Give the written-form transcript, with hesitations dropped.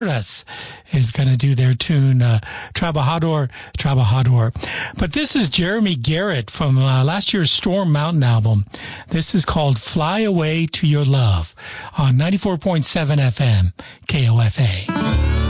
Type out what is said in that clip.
us is going to do their tune, Trabajador. But this is Jeremy Garrett from last year's Storm Mountain album. This is called Fly Away to Your Love on 94.7 FM, KOFA.